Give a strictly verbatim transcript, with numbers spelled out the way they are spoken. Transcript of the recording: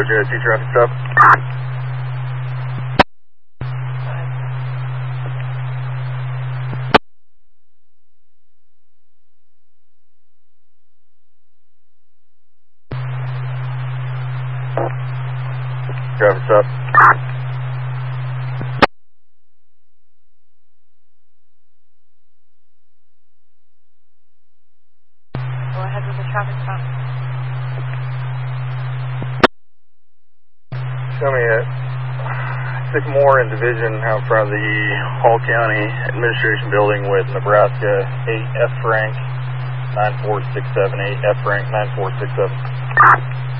Roger, two traffic stop. Traffic stop. Go ahead with the traffic stop. Show me it. Sycamore and Division out front of the Hall County Administration Building with Nebraska eight F rank nine four six seven eight F rank nine four six seven.